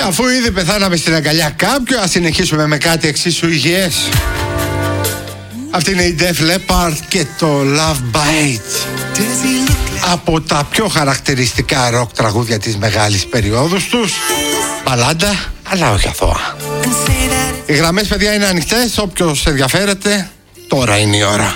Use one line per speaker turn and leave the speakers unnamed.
αφού ήδη πεθάναμε στην αγκαλιά κάποιου, ας συνεχίσουμε με κάτι εξίσου υγιές. Αυτή είναι η Def Leppard και το Love Bites. Από τα πιο χαρακτηριστικά ροκ τραγούδια της μεγάλης περίοδους τους. Μπαλάντα, αλλά όχι αθώα. Οι γραμμές, παιδιά, είναι ανοιχτές. Όποιος ενδιαφέρεται, τώρα είναι η ώρα.